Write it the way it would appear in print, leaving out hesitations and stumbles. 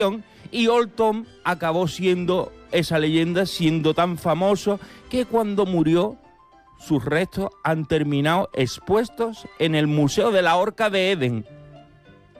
y Old Tom acabó siendo esa leyenda, siendo tan famoso que cuando murió sus restos han terminado expuestos en el Museo de la Horca de Eden.